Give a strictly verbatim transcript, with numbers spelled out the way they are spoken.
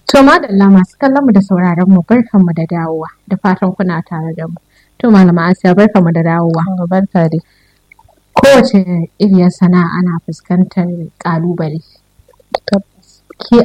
To madalla masu kallon mu da sauraron mu barkan mu da dawowa da fatan kuna tare da mu. To malama Asiya barkan mu da dawowa. Barka dai. Kowace iriyar sana'a ana fuskantar kalubale. Tabbas. Ke